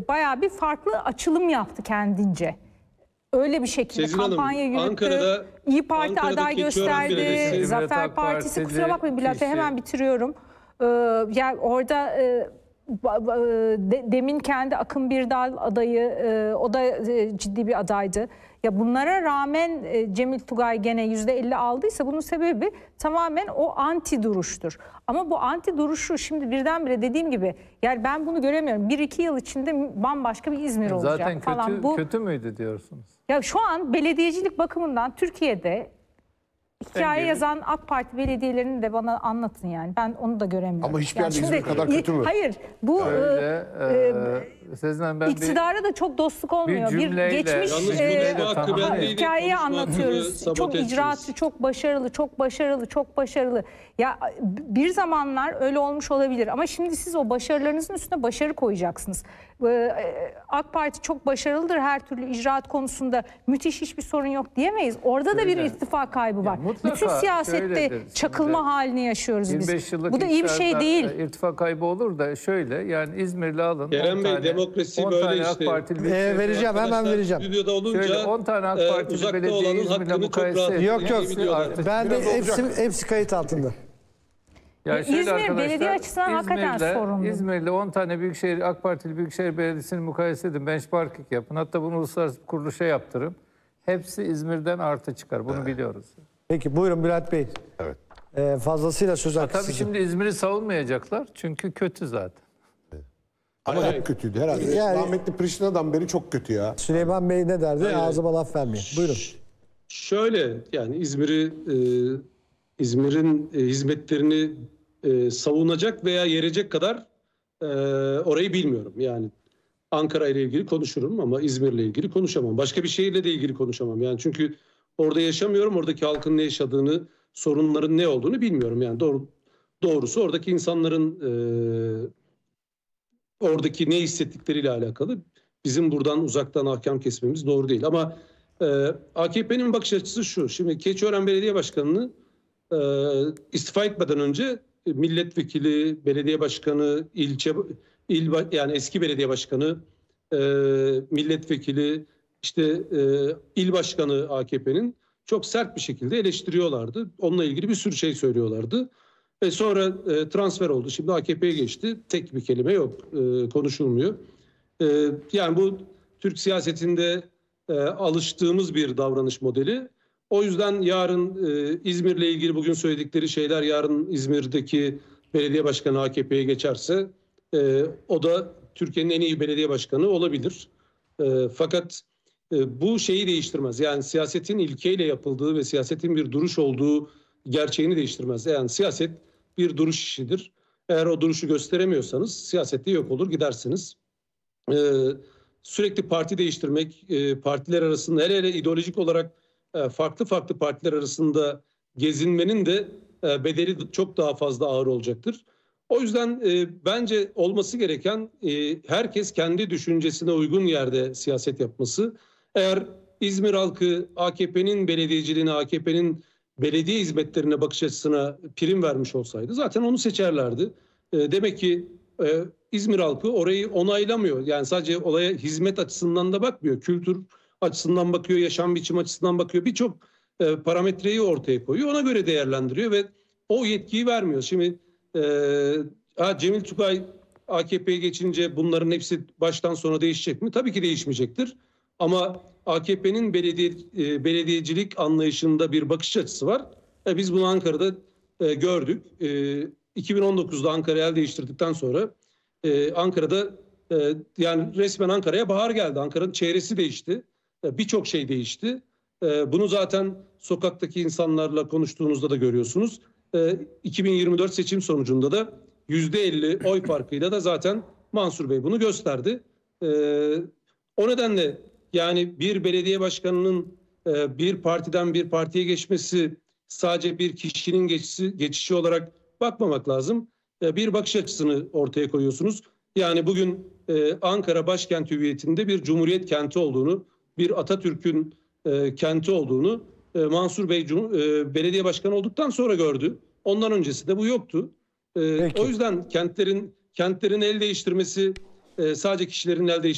bayağı bir farklı açılım yaptı kendince. Öyle bir şekilde Sezin kampanya Hanım, yürüttü. İyi Parti aday gösterdi. Zafer Partisi, kusura bakmayın Bilal Bey, hemen bitiriyorum. Yani orada demin kendi Akın Birdal adayı, o da ciddi bir adaydı. Ya bunlara rağmen Cemil Tugay gene %50 aldıysa bunun sebebi tamamen o anti duruştur. Ama bu anti duruşu şimdi birdenbire dediğim gibi, yani ben bunu göremiyorum. 1-2 yıl içinde bambaşka bir İzmir olacak zaten falan. Kötü müydü diyorsunuz? Ya şu an belediyecilik bakımından Türkiye'de hikaye yazan AK Parti belediyelerini de bana anlatın yani. Ben onu da göremiyorum. Ama hiçbir yerde İzmir kadar kötü mü? Hayır. Bu Sezin Hanım, ben iktidara da çok dostluk olmuyor. Bir geçmiş hikayeyi anlatıyoruz. Çok icraatçı, çok başarılı, çok başarılı, çok başarılı. Ya bir zamanlar öyle olmuş olabilir ama şimdi siz o başarılarınızın üstüne başarı koyacaksınız. AK Parti çok başarılıdır her türlü icraat konusunda. Müthiş, hiçbir sorun yok diyemeyiz. Orada da bir ittifak kaybı var. Bütün siyasette çakılma halini yaşıyoruz biz. Bu da iyi bir şey değil. İrtifa kaybı olur da şöyle, yani İzmir'le alın. Kerem Bey, demokrasi böyle işte. Vereceğim, hemen vereceğim. Stüdyoda olunca şöyle 10 tane AK Partili belediye İzmir'le mukayese. Yok. Ben de hepsi kayıt altında. Yani İzmir belediye açısından hakikaten sorunlu. İzmir'le 10 tane büyükşehir, AK Partili Büyükşehir Belediyesi'ni mukayese edin. Benchmarking yapın. Hatta bunu uluslararası kuruluşa yaptırın. Hepsi İzmir'den artı çıkar. Bunu biliyoruz. Peki buyurun Bülent Bey. Evet. Fazlasıyla söz hakkı Tabii sizin. şimdi İzmir'i savunmayacaklar. Çünkü kötü zaten. Ama hep kötüydü herhalde. Yani- Rahmetli Priştina'dan beri çok kötü ya. Süleyman Bey ne derdi? Ağzıma laf vermeyin. Buyurun. Şöyle, yani İzmir'in hizmetlerini savunacak veya yerecek kadar orayı bilmiyorum. Yani Ankara ile ilgili konuşurum ama İzmir'le ilgili konuşamam. Başka bir şehirle de ilgili konuşamam. Yani çünkü orada yaşamıyorum. Oradaki halkın ne yaşadığını, sorunların ne olduğunu bilmiyorum. Yani doğrusu oradaki insanların oradaki ne hissettikleriyle alakalı bizim buradan uzaktan ahkam kesmemiz doğru değil. Ama AKP'nin bakış açısı şu. Şimdi Keçiören Belediye Başkanı'nı istifa etmeden önce milletvekili, belediye başkanı, yani eski belediye başkanı, milletvekili, işte il başkanı AKP'nin çok sert bir şekilde eleştiriyorlardı. Onunla ilgili bir sürü şey söylüyorlardı. Ve sonra transfer oldu. Şimdi AKP'ye geçti. Tek bir kelime yok. Konuşulmuyor. Yani bu Türk siyasetinde alıştığımız bir davranış modeli. O yüzden yarın İzmir'le ilgili bugün söyledikleri şeyler, yarın İzmir'deki belediye başkanı AKP'ye geçerse o da Türkiye'nin en iyi belediye başkanı olabilir. Fakat bu şeyi değiştirmez. Yani siyasetin ilkeyle yapıldığı ve siyasetin bir duruş olduğu gerçeğini değiştirmez. Yani siyaset bir duruş işidir. Eğer o duruşu gösteremiyorsanız siyasette yok olur gidersiniz. Sürekli parti değiştirmek, partiler arasında hele ideolojik olarak farklı partiler arasında gezinmenin de bedeli çok daha fazla ağır olacaktır. O yüzden bence olması gereken herkes kendi düşüncesine uygun yerde siyaset yapması. Eğer İzmir halkı AKP'nin belediyeciliğine, AKP'nin belediye hizmetlerine bakış açısına prim vermiş olsaydı zaten onu seçerlerdi. Demek ki İzmir halkı orayı onaylamıyor. Yani sadece olaya hizmet açısından da bakmıyor. Kültür açısından bakıyor, yaşam biçimi açısından bakıyor. Birçok parametreyi ortaya koyuyor. Ona göre değerlendiriyor ve o yetkiyi vermiyor. Şimdi Cemil Tugay AKP'ye geçince bunların hepsi baştan sona değişecek mi? Tabii ki değişmeyecektir. Ama AKP'nin belediyecilik anlayışında bir bakış açısı var. Biz bunu Ankara'da gördük. 2019'da Ankara'yı el değiştirdikten sonra Ankara'da yani resmen Ankara'ya bahar geldi. Ankara'nın çehresi değişti. Birçok şey değişti. Bunu zaten sokaktaki insanlarla konuştuğunuzda da görüyorsunuz. 2024 seçim sonucunda da %50 oy farkıyla da zaten Mansur Bey bunu gösterdi. O nedenle yani bir belediye başkanının bir partiden bir partiye geçmesi sadece bir kişinin geçişi olarak bakmamak lazım. Bir bakış açısını ortaya koyuyorsunuz. Yani bugün Ankara başkent hüviyetinde bir cumhuriyet kenti olduğunu, bir Atatürk'ün kenti olduğunu Mansur Bey belediye başkanı olduktan sonra gördü. Ondan öncesi de bu yoktu. O yüzden kentlerin el değiştirmesi sadece kişilerin el değiştirmesi